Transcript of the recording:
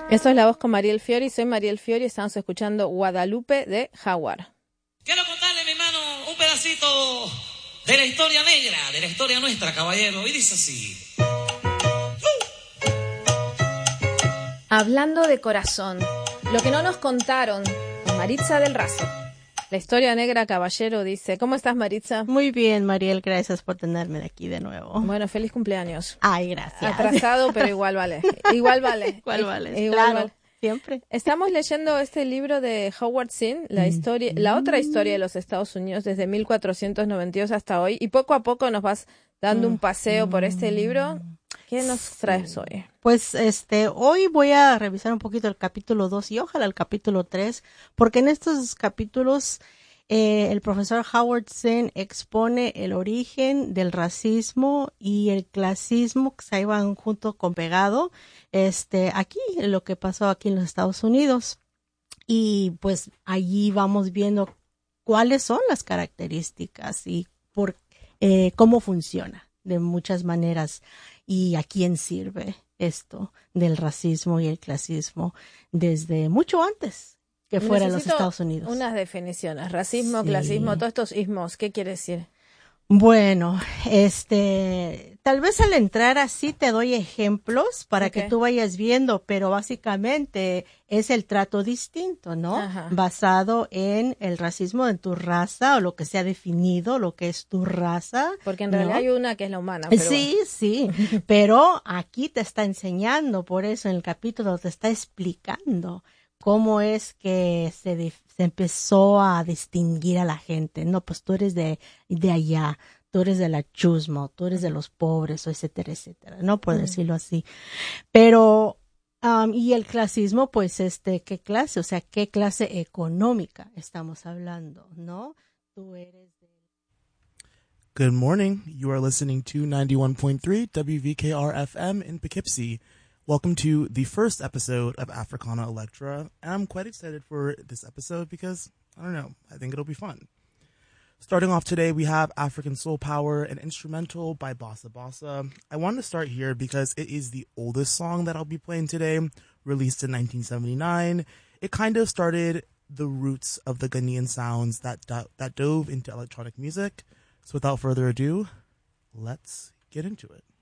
Esto es La Voz con Mariel Fiori. Soy Mariel Fiori. Estamos escuchando Guadalupe de Jaguar. Quiero contarle, mi hermano, un pedacito de la historia negra, de la historia nuestra, caballero. Y dice así. Hablando de corazón, lo que no nos contaron con Maritza del Razo. La historia negra, caballero, dice. ¿Cómo estás, Maritza? Muy bien, Mariel, gracias por tenerme aquí de nuevo. Bueno, feliz cumpleaños. Ay, gracias. Atrasado, pero igual vale. Igual vale. Igual vale. Igual Claro, vale. siempre. Estamos leyendo este libro de Howard Zinn, la otra historia de los Estados Unidos desde 1492 hasta hoy, y poco a poco nos vas dando un paseo por este libro. ¿Qué nos traes hoy? Pues hoy voy a revisar un poquito el capítulo 2 y ojalá el capítulo 3, porque en estos capítulos el profesor Howard Zinn expone el origen del racismo y el clasismo que se iban junto con pegado aquí, lo que pasó aquí en los Estados Unidos. Y pues allí vamos viendo cuáles son las características y cómo funciona de muchas maneras y a quién sirve esto del racismo y el clasismo desde mucho antes que fuera los Estados Unidos. Unas definiciones, racismo, clasismo, todos estos ismos, ¿qué quiere decir? Bueno, tal vez al entrar así te doy ejemplos para que tú vayas viendo, pero básicamente es el trato distinto, ¿no? Ajá. Basado en el racismo de tu raza o lo que se ha definido, lo que es tu raza. Porque en realidad hay una que es la humana. Pero sí, sí, pero aquí te está enseñando, por eso en el capítulo te está explicando cómo es que se empezó a distinguir a la gente. No, pues tú eres de allá, tú eres de la chusma, tú eres de los pobres, o etcétera, etcétera, ¿no? Por decirlo así. Pero, y el clasismo, pues, ¿qué clase? O sea, ¿qué clase económica estamos hablando, no? Tú eres de... Good morning. You are listening to 91.3 WVKR-FM in Poughkeepsie. Welcome to the first episode of Africana Electra, and I'm quite excited for this episode because, I don't know, I think it'll be fun. Starting off today, we have African Soul Power, an instrumental by Bossa Bossa. I wanted to start here because it is the oldest song that I'll be playing today, released in 1979. It kind of started the roots of the Ghanaian sounds that dove into electronic music. So without further ado, let's get into it.